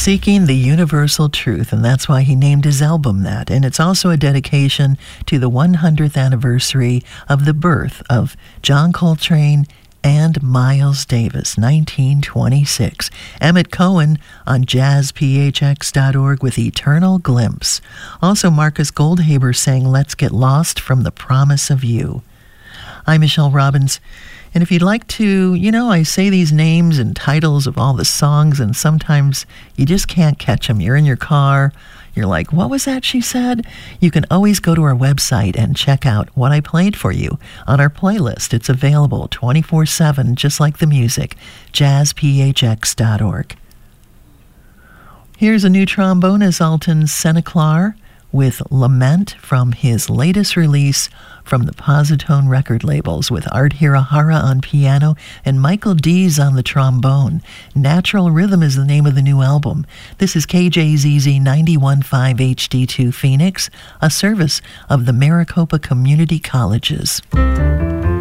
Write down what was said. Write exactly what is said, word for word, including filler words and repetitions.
Seeking the Universal Truth, and that's why he named his album that. And it's also a dedication to the one hundredth anniversary of the birth of John Coltrane and Miles Davis, nineteen twenty-six. Emmett Cohen on jazz p h x dot org with Eternal Glimpse. Also, Marcus Goldhaber sang Let's Get Lost from the Promise of You. I'm Michelle Robbins. And if you'd like to, you know, I say these names and titles of all the songs, and sometimes you just can't catch them. You're in your car. You're like, what was that she said? You can always go to our website and check out what I played for you on our playlist. It's available twenty-four seven, just like the music, jazz p h x dot org. Here's a new trombonist, Alton Seneclar, with Lament from his latest release from the Positone record labels, with Art Hirahara on piano and Michael Dees on the trombone. Natural Rhythm is the name of the new album. This is K J Z Z ninety-one point five H D two Phoenix, a service of the Maricopa Community Colleges.